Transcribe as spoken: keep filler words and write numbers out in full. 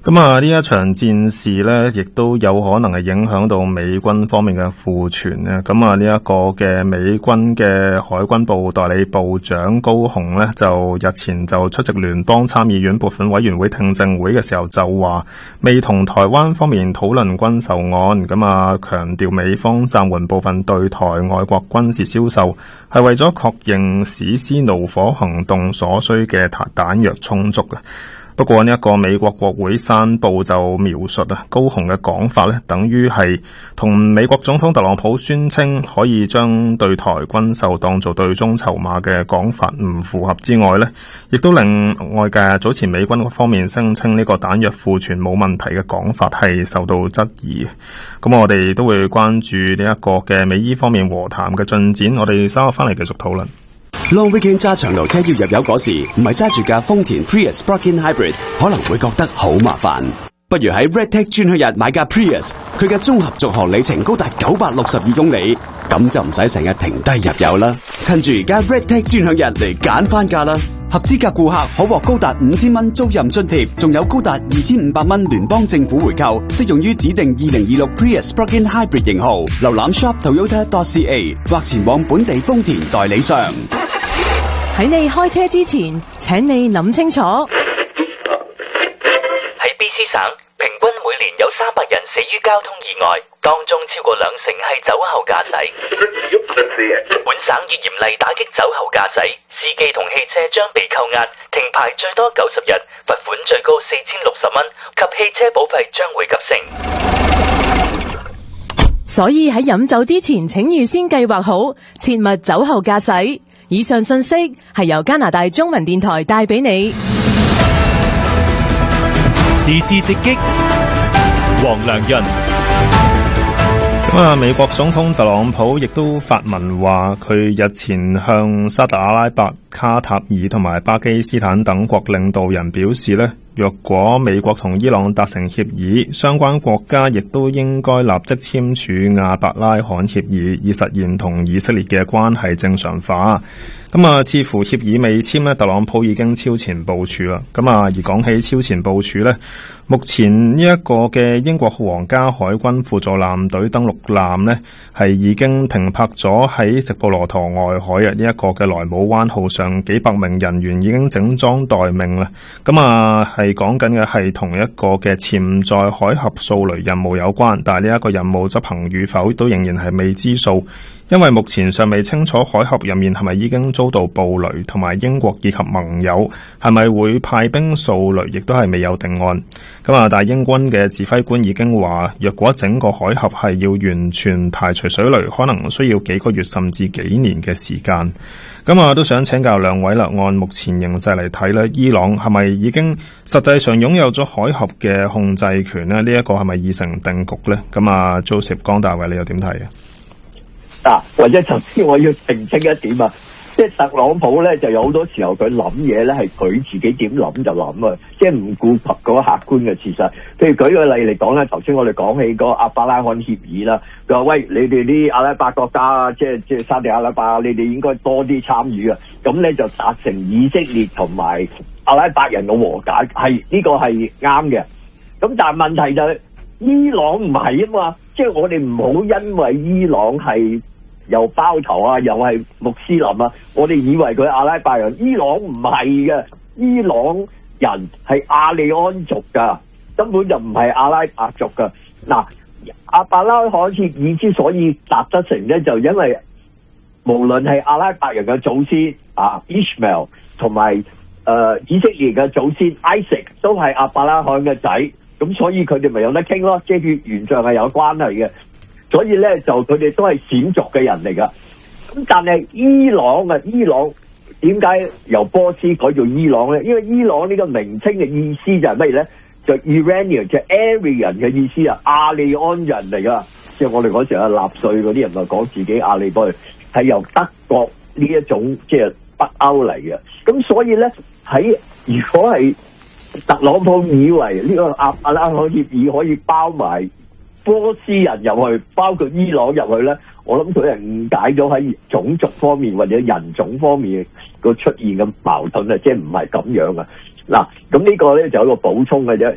咁啊，呢一場戰事呢，亦都有可能係影響到美軍方面嘅庫存咧。咁啊，呢一個嘅美軍嘅海軍部代理部長高雄呢，就日前就出席聯邦參議院撥款委員會聽證會嘅時候就話，未同台灣方面討論軍售案。咁啊，強調美方暫緩部分對台外國軍事銷售，係為咗確認史詩怒火行動所需嘅彈藥充足嘅。不過呢一個美國國會山報就描述啊，高雄嘅講法咧，等於係同美國總統特朗普宣稱可以將對台軍售當做對中籌碼嘅講法唔符合之外咧，亦都令外界早前美軍方面聲稱呢個彈藥庫存冇問題嘅講法係受到質疑。咁我哋都會關注呢一個嘅美伊方面和談嘅進展，我哋稍後翻嚟繼續討論。 Long weekend 揸長途車要入油嗰時，唔係揸住架豐田 Prius Plug-in Hybrid， 可能會覺得好麻煩。不如喺 Redtech 專區日買架 Prius， 佢嘅綜合續航里程高達九百六十二公里，咁就唔使成日停低入油啦。趁住而家 Redtech 專享日嚟揀翻架啦！合資格顧客可獲高達五千蚊租賃津貼，仲有高達二千五百蚊聯邦政府回購，適用於指定二零二六 Prius Plug-in Hybrid 型號。瀏覽 shop toyota dot c a 或前往本地豐田代理商。 喺你開車之前，請你諗清楚。喺 B C 省，平均每年有三百人死於交通意外，當中超過兩成係酒後駕駛。本省已嚴厲打擊酒後駕駛，司機同汽車將被扣押、停牌最多九十日，罰款最高四千六十蚊，及汽車保費將會急升。 所以喺飲酒之前，請預先計劃好，切勿酒後駕駛。以上信息係由加拿大中文電台帶俾你。 時事直擊，黃良潤。 咁啊，美國總統特朗普亦都發文話，佢日前向沙特阿拉伯、卡塔爾同埋巴基斯坦等國領導人表示呢，若果美國同伊朗達成協議，相關國家亦都應該立即簽署亞伯拉罕協議，以實現同以色列嘅關係正常化。咁啊，似乎協議未簽呢，特朗普已經超前部署啦。咁啊，而講起超前部署呢，目前呢一個嘅英國皇家海軍輔助艦隊登陸艦呢，係已經停泊咗喺直布羅陀外海啊，呢一個嘅萊姆灣號上，幾百名人員已經整裝待命啦。咁啊，係講緊嘅係同一個嘅潛在海峽掃雷任務有關，但係呢一個任務執行與否都仍然係未知數。因為目前尚未清楚海峽入面係咪已經遭到暴雷，同埋英國以及盟友係咪會派兵掃雷，亦都係未有定案。咁啊，但係英軍嘅指揮官已經話，若果整個海峽係要完全排除水雷，可能需要幾個月甚至幾年嘅時間。咁啊，都想請教兩位啦，按目前形勢嚟睇呢，伊朗係咪已經實際上擁有咗海峽嘅控制權呢？呢、這、一個係咪已成定局呢？咁啊 ，Joseph 江大衛，你又點睇啊？ 嗱，或者頭先我要澄清一點啊，即係特朗普咧就有好多時候佢諗嘢咧係佢自己點諗就諗啊，即係唔顧及嗰個客觀嘅事實。譬如舉個例嚟講咧，頭先我哋講起個阿伯拉罕協議啦，佢話喂，你哋啲阿拉伯國家，即係即係沙地阿拉伯，你哋應該多啲參與啊，咁咧就達成以色列同埋阿拉伯人嘅和解，係呢個係啱嘅。咁但係問題就係伊朗唔係啊嘛，即係我哋唔好因為伊朗係又包頭啊，又係穆斯林啊，我哋以為佢阿拉伯人，伊朗唔係嘅，伊朗人係亞利安族噶，根本就唔係阿拉伯族噶。嗱，阿伯拉罕協議之所以達得成咧，就因為無論係阿拉伯人嘅祖先啊 Ishmael 同埋誒以色列嘅祖先 Isaac 都係阿伯拉罕嘅仔，咁所以佢哋咪有得傾咯，即係血緣上係有關係嘅。所以咧就佢哋都係閃族嘅人嚟噶，咁但係伊朗啊，伊朗點解由波斯改做伊朗咧？因為伊朗呢個名稱嘅意思就係乜嘢咧？就 Iranian 就 Aryan 嘅意思啊，亞利安人嚟噶，即係我哋嗰時啊納粹嗰啲人咪講自己亞利波人，係由德國呢一種即係北歐嚟嘅。咁所以咧喺如果係特朗普以為呢個阿伯拉罕協議可以包埋波斯人入去，包括伊朗入去咧，我諗佢係誤解咗喺種族方面或者人種方面個出現嘅矛盾啊，即係唔係咁樣啊。嗱，咁呢個咧就有一個補充嘅啫，